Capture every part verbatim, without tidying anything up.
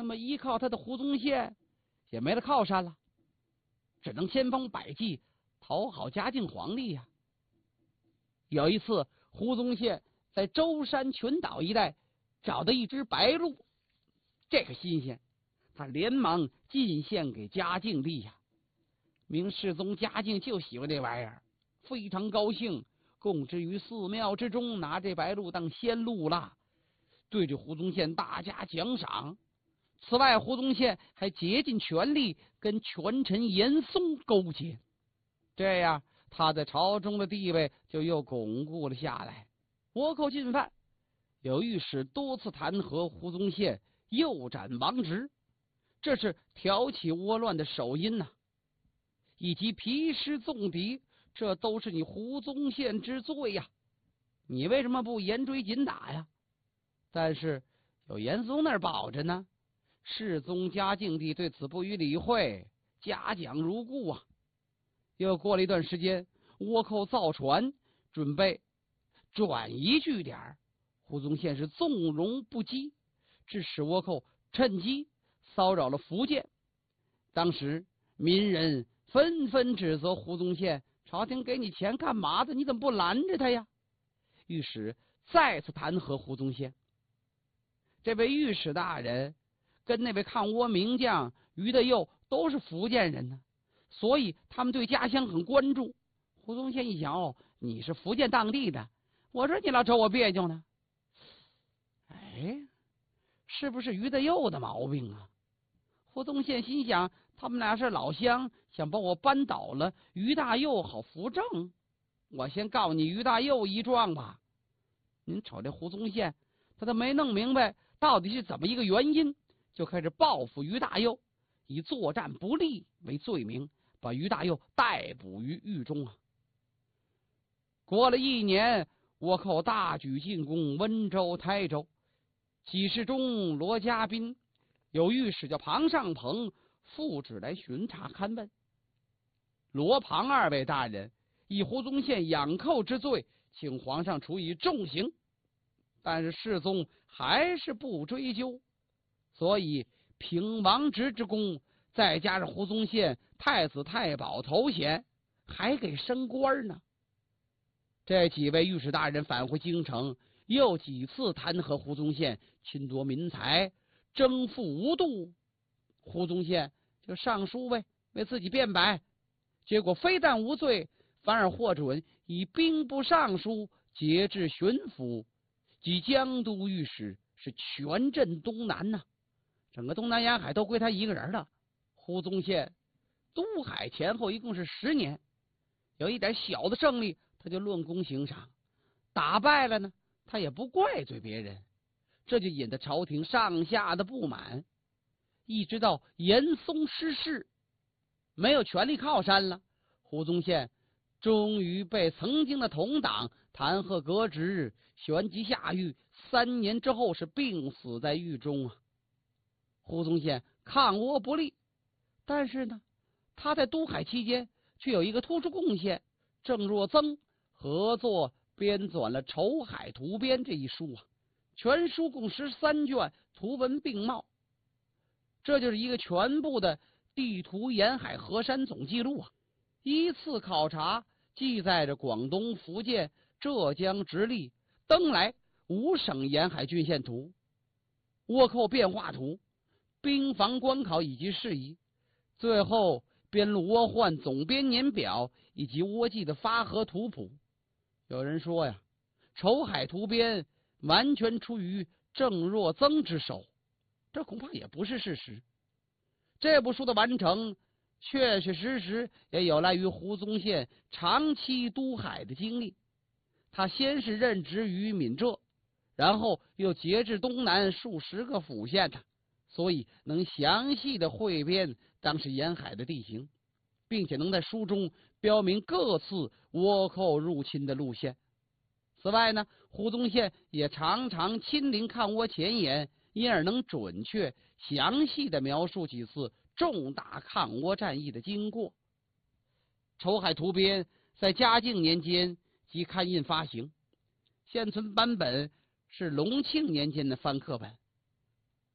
那么依靠他的胡宗宪也没了靠山了，只能千方百计讨好嘉靖皇帝呀、啊。有一次，胡宗宪在舟山群岛一带找到一只白鹿，这个新鲜，他连忙进献给嘉靖帝呀、啊。明世宗嘉靖就喜欢这玩意儿，非常高兴，供之于寺庙之中，拿这白鹿当仙鹿了，对这胡宗宪大加奖赏。此外，胡宗宪还竭尽全力跟权臣严嵩勾结，这样他在朝中的地位就又巩固了下来。倭寇进犯，有御史多次弹劾胡宗宪，诱斩王直，这是挑起倭乱的首因呐、啊。以及皮师纵敌，这都是你胡宗宪之罪呀！你为什么不严追紧打呀？但是有严嵩那儿保着呢。世宗嘉靖帝对此不予理会，嘉奖如故啊。又过了一段时间，倭寇造船，准备转移据点，胡宗宪是纵容不羁，致使倭寇趁机骚扰了福建。当时民人纷纷指责胡宗宪，朝廷给你钱干嘛的？你怎么不拦着他呀？御史再次弹劾胡宗宪。这位御史大人跟那位抗倭名将于德佑都是福建人呢，所以他们对家乡很关注。胡宗宪一想，哦，你是福建当地的，我说你老找我别扭呢。哎，是不是于德佑的毛病啊？胡宗宪心想，他们俩是老乡，想把我扳倒了，于大佑好扶正。我先告你于大佑一状吧。您瞅这胡宗宪，他都没弄明白到底是怎么一个原因，就开始报复于大佑，以作战不利为罪名，把于大佑逮捕于狱中啊。过了一年，倭寇大举进攻温州、台州，给事中罗家宾有御史叫庞尚鹏复旨来巡查勘问。罗庞二位大人以胡宗宪养寇之罪，请皇上处以重刑，但是世宗还是不追究，所以凭王直之功，再加上胡宗宪太子太保头衔，还给升官呢。这几位御史大人返回京城，又几次弹劾胡宗宪侵夺民财，征赋无度。胡宗宪就上书呗，为自己辩白，结果非但无罪，反而获准以兵部尚书节制巡抚及江都御史，是全镇东南呐、啊，整个东南沿海都归他一个人了。胡宗宪督海前后一共是十年，有一点小的胜利，他就论功行赏；打败了呢，他也不怪罪别人，这就引得朝廷上下的不满。一直到严嵩失势，没有权力靠山了，胡宗宪终于被曾经的同党弹劾革职，旋即下狱，三年之后是病死在狱中啊。胡宗宪抗倭不利，但是呢，他在督海期间却有一个突出贡献，郑若曾合作编纂了《筹海图编》这一书啊，全书共十三卷，图文并茂，这就是一个全部的地图沿海河山总记录啊。依次考察记载着广东、福建、浙江、直隶、登莱五省沿海郡县图、倭寇变化图、兵防关考以及事宜，最后编录倭患总编年表以及倭纪的发河图谱。有人说呀，筹海图编完全出于郑若曾之手，这恐怕也不是事实。这部书的完成确确实实也有赖于胡宗宪长期督海的经历。他先是任职于闽浙，然后又节制东南数十个府县的，所以能详细的汇编当时沿海的地形，并且能在书中标明各次倭寇入侵的路线。此外呢，胡宗宪也常常亲临抗倭前沿，因而能准确详细的描述几次重大抗倭战役的经过。筹海图编在嘉靖年间即刊印发行，现存版本是隆庆年间的翻刻本。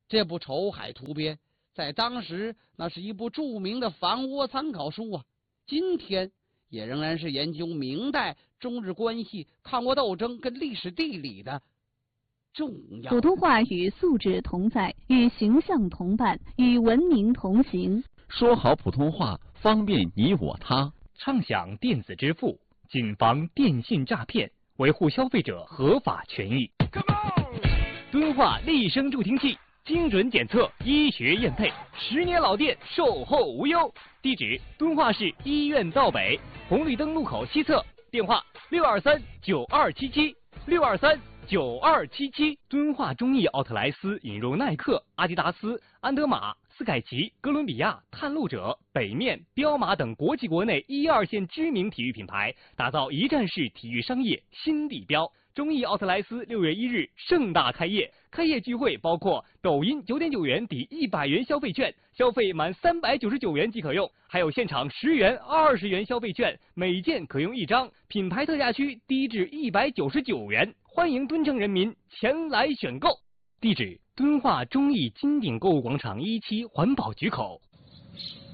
这部《筹海图别》在当时那是一部著名的防倭参考书啊，今天也仍然是研究明代中日关系、抗倭斗争跟历史地理的重要。 普通话与素质同在，与形象同伴，与文明同行。 说好普通话，方便你我他。 畅享电子支付，谨防电信诈骗，维护消费者合法权益。敦化立声助听器，精准检测，医学验配，十年老店，售后无忧。地址：敦化市医院道北红绿灯路口西侧。电话：六二三九二七七六二三九二七七。敦化中艺奥特莱斯引入耐克、阿迪达斯、安德玛、斯凯奇、哥伦比亚、探路者、北面、彪马等国际国内一二线知名体育品牌，打造一站式体育商业新地标。中艺奥特莱斯六月一日盛大开业，开业聚会包括抖音九点九元抵一百元消费券，消费满三百九十九元即可用，还有现场十元、二十元消费券，每件可用一张，品牌特价区低至一百九十九元，欢迎敦城人民前来选购。地址：敦化中艺金鼎购物广场一期环保局口。